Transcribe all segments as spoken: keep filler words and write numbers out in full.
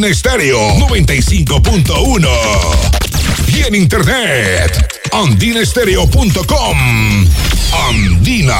Andina Estéreo noventa y cinco punto uno. Y en internet, andina estéreo punto com. Andina.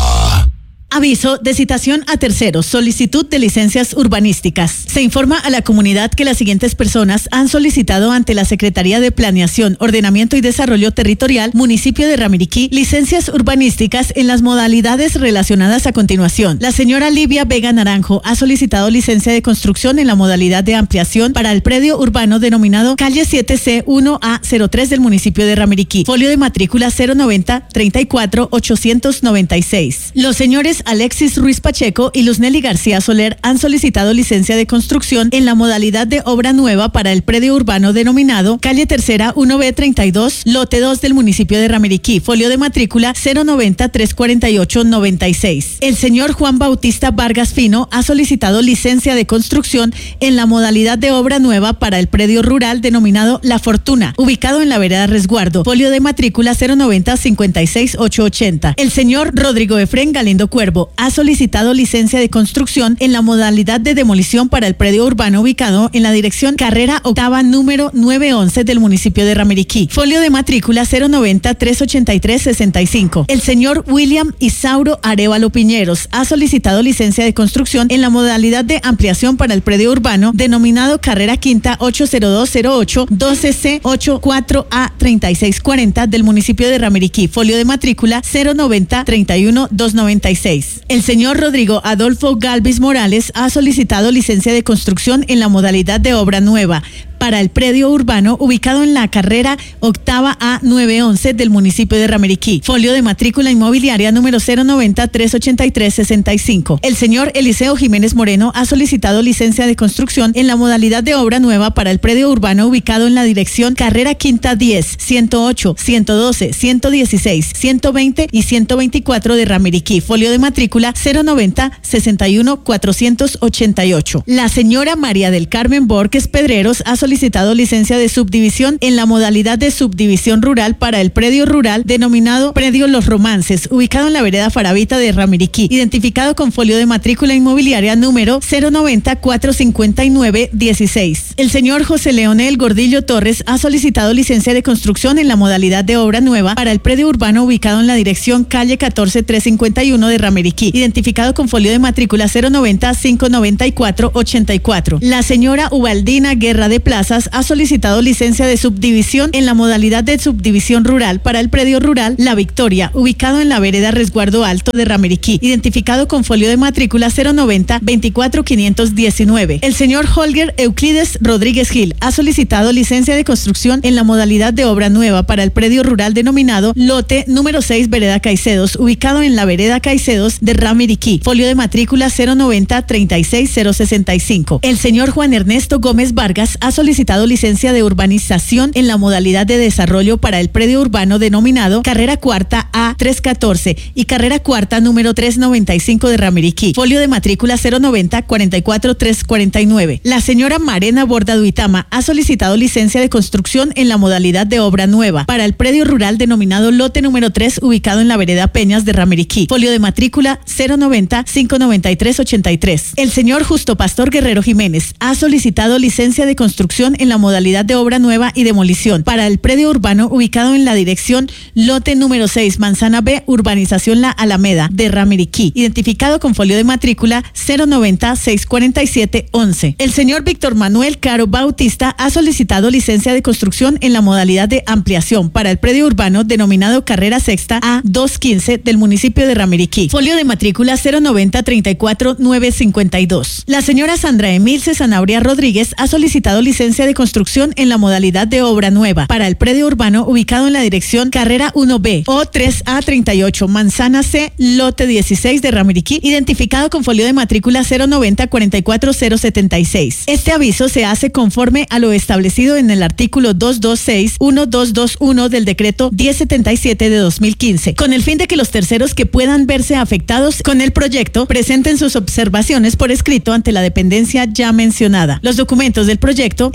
Aviso de citación a terceros, solicitud de licencias urbanísticas. Se informa a la comunidad que las siguientes personas han solicitado ante la Secretaría de Planeación, Ordenamiento y Desarrollo Territorial, municipio de Ramiriquí, licencias urbanísticas en las modalidades relacionadas a continuación. La señora Livia Vega Naranjo ha solicitado licencia de construcción en la modalidad de ampliación para el predio urbano denominado calle siete C uno A cero tres del municipio de Ramiriquí. Folio de matrícula cero noventa treinta y cuatro ochocientos noventa y seis. Los señores Alexis Ruiz Pacheco y Luznery García Soler han solicitado licencia de construcción en la modalidad de obra nueva para el predio urbano denominado calle Tercera uno B treinta y dos, lote dos del municipio de Ramiriquí, folio de matrícula cero noventa tres cuarenta y ocho noventa y seis. El señor Juan Bautista Vargas Fino ha solicitado licencia de construcción en la modalidad de obra nueva para el predio rural denominado La Fortuna, ubicado en la vereda Resguardo, folio de matrícula cero noventa cincuenta y seis ochocientos ochenta. El señor Rodrigo Efrén Galindo Cuervo ha solicitado licencia de construcción en la modalidad de demolición para el predio urbano ubicado en la dirección carrera octava número novecientos once del municipio de Ramiriquí, folio de matrícula cero noventa tres ochenta y tres sesenta y cinco. El señor William Isauro Arevalo Piñeros ha solicitado licencia de construcción en la modalidad de ampliación para el predio urbano denominado carrera quinta ocho cero dos cero ocho doce C ochenta y cuatro A treinta y seis cuarenta del municipio de Ramiriquí, folio de matrícula cero noventa treinta y uno doscientos noventa y seis. El señor Rodrigo Adolfo Galvis Morales ha solicitado licencia de construcción en la modalidad de obra nueva para el predio urbano ubicado en la carrera octava A novecientos once del municipio de Ramiriquí, folio de matrícula inmobiliaria número cero noventa tres ochenta y tres sesenta y cinco. El señor Eliseo Jiménez Moreno ha solicitado licencia de construcción en la modalidad de obra nueva para el predio urbano ubicado en la dirección carrera quinta diez, ciento ocho, ciento doce, ciento dieciséis, ciento veinte y ciento veinticuatro de Ramiriquí, folio de matrícula cero noventa sesenta y uno cuatrocientos ochenta y ocho. La señora María del Carmen Borges Pedreros ha solicitado solicitado licencia de subdivisión en la modalidad de subdivisión rural para el predio rural denominado Predio Los Romances, ubicado en la vereda Faravita de Ramiriquí, identificado con folio de matrícula inmobiliaria número cero noventa cuatrocientos cincuenta y nueve dieciséis. El señor José Leonel Gordillo Torres ha solicitado licencia de construcción en la modalidad de obra nueva para el predio urbano ubicado en la dirección calle catorce trescientos cincuenta y uno de Ramiriquí, identificado con folio de matrícula cero noventa quinientos noventa y cuatro ochenta y cuatro. La señora Ubaldina Guerra de Plazas ha solicitado licencia de subdivisión en la modalidad de subdivisión rural para el predio rural La Victoria, ubicado en la vereda Resguardo Alto de Ramiriquí, identificado con folio de matrícula cero noventa veinticuatro quinientos diecinueve. El señor Holger Euclides Rodríguez Gil ha solicitado licencia de construcción en la modalidad de obra nueva para el predio rural denominado lote número seis vereda Caicedos, ubicado en la vereda Caicedos de Ramiriquí, folio de matrícula cero noventa treinta y seis cero sesenta y cinco. El señor Juan Ernesto Gómez Vargas ha solicitado solicitado licencia de urbanización en la modalidad de desarrollo para el predio urbano denominado carrera cuarta A trescientos catorce y carrera cuarta número trescientos noventa y cinco de Ramiriquí, folio de matrícula cero noventa cuarenta y cuatro trescientos cuarenta y nueve. La señora Marena Borda Duitama ha solicitado licencia de construcción en la modalidad de obra nueva para el predio rural denominado lote número tres ubicado en la vereda Peñas de Ramiriquí, folio de matrícula cero noventa quinientos noventa y tres ochenta y tres. El señor Justo Pastor Guerrero Jiménez ha solicitado licencia de construcción en la modalidad de obra nueva y demolición para el predio urbano ubicado en la dirección lote número seis, Manzana B, Urbanización La Alameda de Ramiriquí, identificado con folio de matrícula cero noventa seiscientos cuarenta y siete once. El señor Víctor Manuel Caro Bautista ha solicitado licencia de construcción en la modalidad de ampliación para el predio urbano denominado carrera sexta A doscientos quince del municipio de Ramiriquí, folio de matrícula cero noventa treinta y cuatro novecientos cincuenta y dos. La señora Sandra Emilce Sanabria Rodríguez ha solicitado licencia de construcción en la modalidad de obra nueva para el predio urbano ubicado en la dirección carrera uno B o tres A treinta y ocho, Manzana C, lote dieciséis de Ramiriquí, identificado con folio de matrícula cero noventa cuarenta y cuatro cero setenta y seis. Este aviso se hace conforme a lo establecido en el artículo doscientos veintiséis punto doce veintiuno del decreto diez setenta y siete de dos mil quince, con el fin de que los terceros que puedan verse afectados con el proyecto presenten sus observaciones por escrito ante la dependencia ya mencionada. Los documentos del proyecto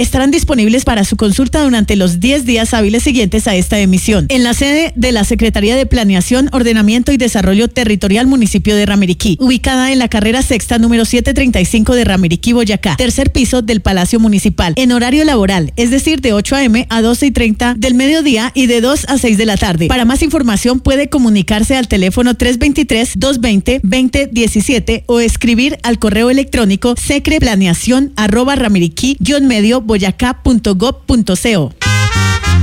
estarán disponibles para su consulta durante los diez días hábiles siguientes a esta emisión. En la sede de la Secretaría de Planeación, Ordenamiento y Desarrollo Territorial Municipio de Ramiriquí, ubicada en la carrera sexta número setecientos treinta y cinco de Ramiriquí, Boyacá, tercer piso del Palacio Municipal, en horario laboral, es decir, de ocho a eme a doce y treinta del mediodía y de dos a seis de la tarde. Para más información puede comunicarse al teléfono tres dos tres, dos dos cero, dos cero uno siete o escribir al correo electrónico secreplaneación arroba ramiriquí guion medio boyacá punto gob punto co.